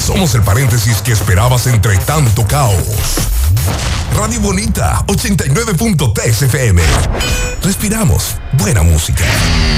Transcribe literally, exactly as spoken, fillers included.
Somos el paréntesis que esperabas entre tanto caos. Radio Bonita, ochenta y nueve punto tres F M. Respiramos buena música.